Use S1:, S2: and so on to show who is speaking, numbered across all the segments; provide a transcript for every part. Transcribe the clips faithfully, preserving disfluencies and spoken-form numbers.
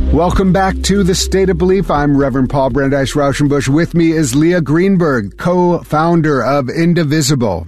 S1: Welcome back to The State of Belief. I'm Reverend Paul Brandeis Rauschenbusch. With me is Leah Greenberg, co-founder of Indivisible.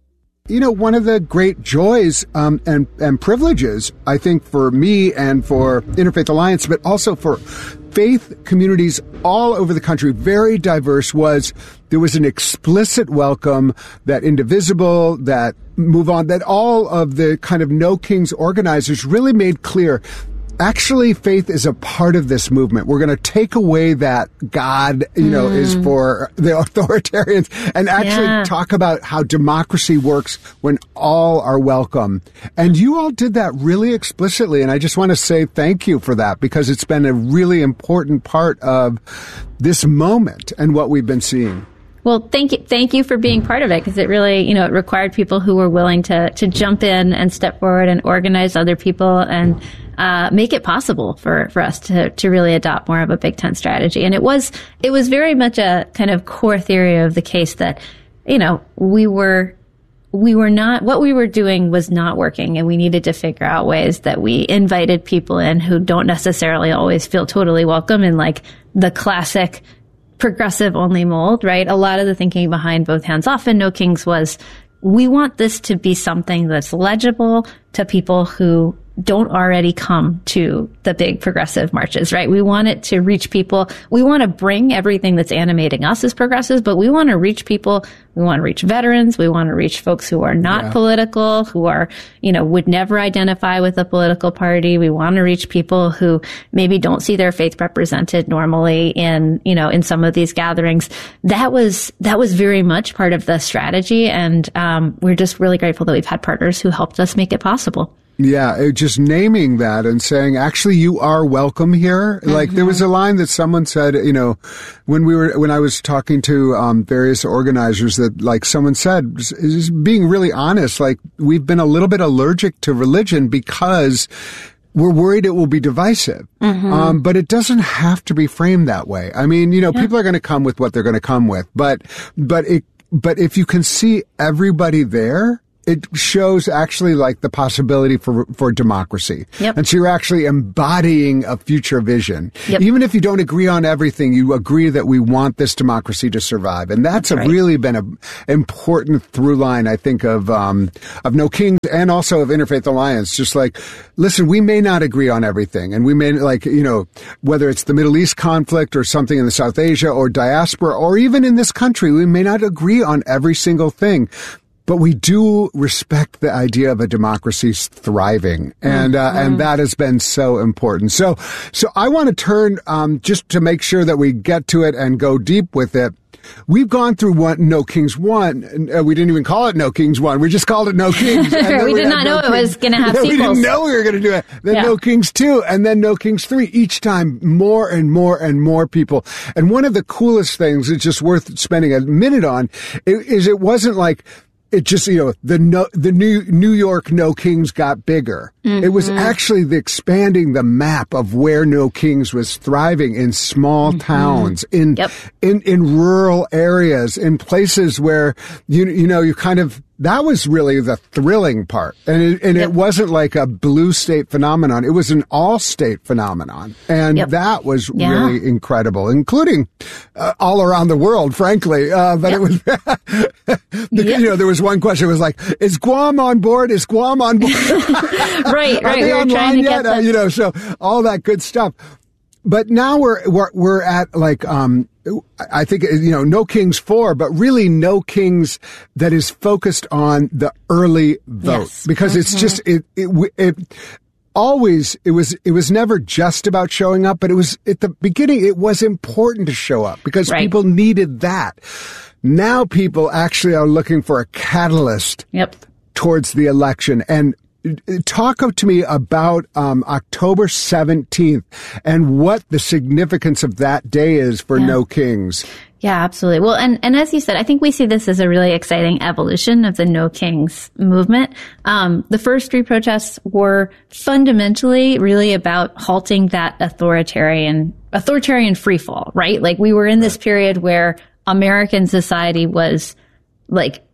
S1: You know, one of the great joys um, and, and privileges, I think, for me and for Interfaith Alliance, but also for faith communities all over the country, very diverse, was there was an explicit welcome that Indivisible, that Move On, that all of the kind of No Kings organizers really made clear. Actually, faith is a part of this movement. We're going to take away that God, you know, mm. is for the authoritarians and actually yeah. talk about how democracy works when all are welcome. And you all did that really explicitly. And I just want to say thank you for that, because it's been a really important part of this moment and what we've been seeing.
S2: Well, thank you. Thank you for being part of it, because it really, you know, it required people who were willing to, to jump in and step forward and organize other people and uh, make it possible for, for us to, to really adopt more of a Big Tent strategy. And it was, it was very much a kind of core theory of the case that, you know, we were, we were not, what we were doing was not working, and we needed to figure out ways that we invited people in who don't necessarily always feel totally welcome in like the classic progressive only mold, right? A lot of the thinking behind both Hands Off and No Kings was, we want this to be something that's legible to people who don't already come to the big progressive marches, right? We want it to reach people. We want to bring everything that's animating us as progressives, but we want to reach people. We want to reach veterans. We want to reach folks who are not yeah. political, who are, you know, would never identify with a political party. We want to reach people who maybe don't see their faith represented normally in, you know, in some of these gatherings. That was, that was very much part of the strategy. And, um, we're just really grateful that we've had partners who helped us make it possible.
S1: Yeah, just naming that and saying, actually, you are welcome here. Mm-hmm. Like, there was a line that someone said, you know, when we were, when I was talking to um, various organizers, that like someone said, is being really honest, like, we've been a little bit allergic to religion because we're worried it will be divisive. Mm-hmm. Um, but it doesn't have to be framed that way. I mean, you know, yeah. people are going to come with what they're going to come with, but, but it, but if you can see everybody there, it shows actually like the possibility for for democracy. Yep. And so you're actually embodying a future vision. Yep. Even if you don't agree on everything, you agree that we want this democracy to survive. And that's, that's a, right. really been an important through line, I think, of um, of No Kings and also of Interfaith Alliance. Just like, listen, we may not agree on everything. And we may, like, you know, whether it's the Middle East conflict or something in the South Asia or diaspora or even in this country, we may not agree on every single thing. But we do respect the idea of a democracy thriving, and uh, mm-hmm. and that has been so important. So, so I want to turn um, just to make sure that we get to it and go deep with it. We've gone through one, No Kings one. And, uh, we didn't even call it No Kings one. We just called it No Kings.
S2: we, we did not know no it was going to have sequels.
S1: We didn't know we were going to do it. Then yeah. No Kings two, and then No Kings three. Each time, more and more and more people. And one of the coolest things, it's just worth spending a minute on, is it wasn't like, it just, you know, the no, the New New York No Kings got bigger. Mm-hmm. It was actually the expanding the map of where No Kings was thriving in small mm-hmm. towns, in, yep. in in rural areas, in places where you you know you kind of. That was really the thrilling part. And it, and yep. it wasn't like a blue state phenomenon. It was an all state phenomenon. And yep. that was yeah. really incredible, including uh, all around the world, frankly. Uh, but yep. it was, the, yep. you know, there was one question, it was like, is Guam on board? Is Guam on board?
S2: right, right.
S1: Are they we were online trying to yet? Get the... uh, you know, so all that good stuff. But now we're, we're, we're at like, um, I think, you know, No Kings four, but really No Kings that is focused on the early vote. Yes. Because mm-hmm. it's just, it, it, it, always, it was, it was never just about showing up, but it was, at the beginning, it was important to show up because right. people needed that. Now people actually are looking for a catalyst yep. towards the election. And talk to me about um, October seventeenth and what the significance of that day is for yeah. No Kings.
S2: Yeah, absolutely. Well, and, and as you said, I think we see this as a really exciting evolution of the No Kings movement. Um, the first three protests were fundamentally really about halting that authoritarian, authoritarian freefall, right? Like we were in this period where American society was like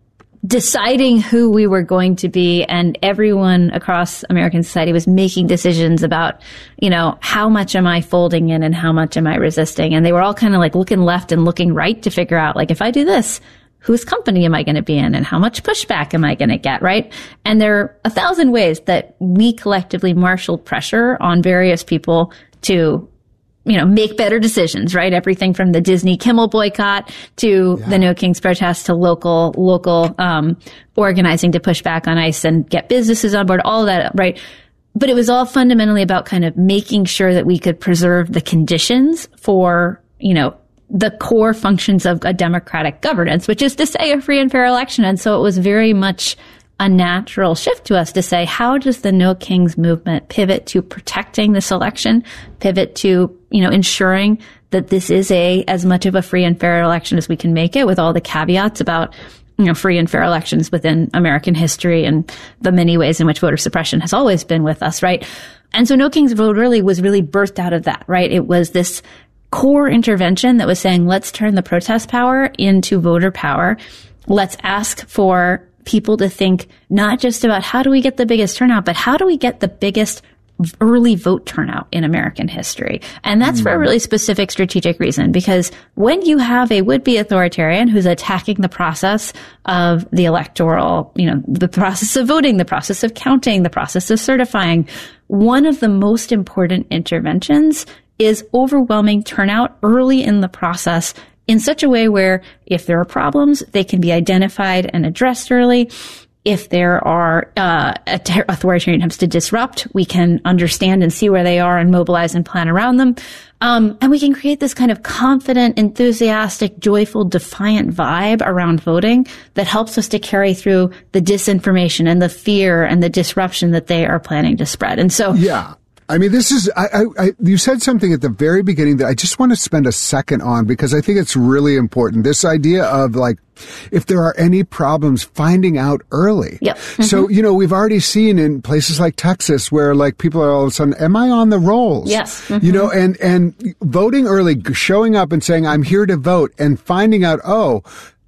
S2: deciding who we were going to be, and everyone across American society was making decisions about, you know, how much am I folding in and how much am I resisting? And they were all kind of like looking left and looking right to figure out, like, if I do this, whose company am I going to be in and how much pushback am I going to get, right? And there are a thousand ways that we collectively marshaled pressure on various people to, you know, make better decisions, right? Everything from the Disney Kimmel boycott to yeah. the No Kings protest to local, local, um, organizing to push back on ICE and get businesses on board, all of that, right? But it was all fundamentally about kind of making sure that we could preserve the conditions for, you know, the core functions of a democratic governance, which is to say a free and fair election. And so it was very much a natural shift to us to say, how does the No Kings movement pivot to protecting this election, pivot to, you know, ensuring that this is a, as much of a free and fair election as we can make it, with all the caveats about, you know, free and fair elections within American history and the many ways in which voter suppression has always been with us, right? And so No Kings Vote Early was really birthed out of that, right? It was this core intervention that was saying, let's turn the protest power into voter power. Let's ask for people to think not just about how do we get the biggest turnout, but how do we get the biggest early vote turnout in American history. And that's mm. for a really specific strategic reason, because when you have a would-be authoritarian who's attacking the process of the electoral, you know, the process of voting, the process of counting, the process of certifying, one of the most important interventions is overwhelming turnout early in the process in such a way where if there are problems, they can be identified and addressed early. If there are uh, authoritarian attempts to disrupt, we can understand and see where they are and mobilize and plan around them. Um, and we can create this kind of confident, enthusiastic, joyful, defiant vibe around voting that helps us to carry through the disinformation and the fear and the disruption that they are planning to spread. And so,
S1: yeah. I mean, this is, I, I, I, you said something at the very beginning that I just want to spend a second on, because I think it's really important. This idea of, like, if there are any problems, finding out early.
S2: Yep. Mm-hmm.
S1: So, you know, we've already seen in places like Texas where, like, people are all of a sudden, am I on the rolls?
S2: Yes. Mm-hmm.
S1: You know, and, and voting early, showing up and saying, I'm here to vote, and finding out, oh,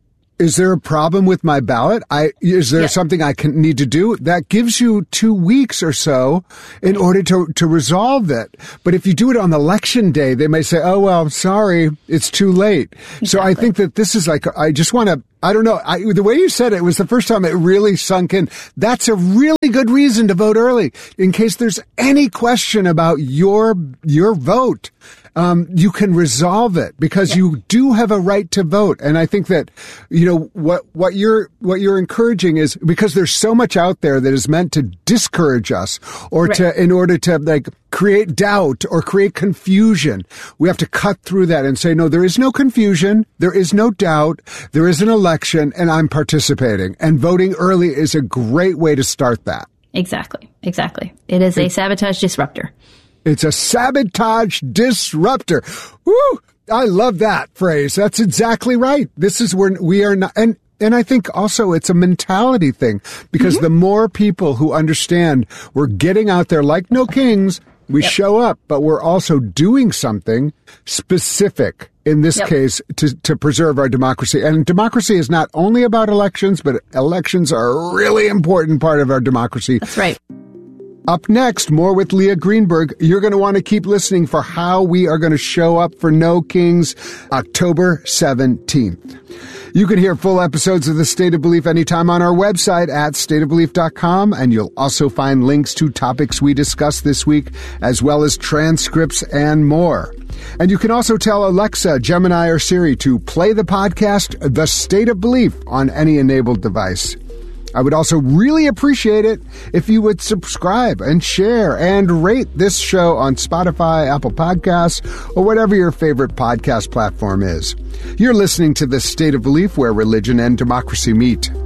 S1: is there a problem with my ballot? I, is there yeah. something I can need to do? That gives you two weeks or so in order to, to resolve it. But if you do it on election day, they may say, oh, well, sorry, it's too late. Exactly. So I think that this is like, I just want to, I don't know. I, the way you said it was the first time it really sunk in. That's a really good reason to vote early, in case there's any question about your, your vote. Um, you can resolve it, because yeah. you do have a right to vote. And I think that, you know, what, what you're, what you're encouraging is, because there's so much out there that is meant to discourage us, or right. to, in order to, like, create doubt or create confusion. We have to cut through that and say, no, there is no confusion. There is no doubt. There is an election, and I'm participating. And voting early is a great way to start that.
S2: Exactly. Exactly. It is a sabotage disruptor.
S1: It's a sabotage disruptor. Woo! I love that phrase. That's exactly right. This is where we are not, and, and I think also it's a mentality thing, because mm-hmm. the more people who understand we're getting out there like No Kings, we yep. show up, but we're also doing something specific, in this yep. case, to, to preserve our democracy. And democracy is not only about elections, but elections are a really important part of our democracy.
S2: That's right.
S1: Up next, more with Leah Greenberg. You're going to want to keep listening for how we are going to show up for No Kings October seventeenth. You can hear full episodes of The State of Belief anytime on our website at state of belief dot com, and you'll also find links to topics we discussed this week, as well as transcripts and more. And you can also tell Alexa, Gemini, or Siri to play the podcast The State of Belief on any enabled device. I would also really appreciate it if you would subscribe and share and rate this show on Spotify, Apple Podcasts, or whatever your favorite podcast platform is. You're listening to The State of Belief, where religion and democracy meet.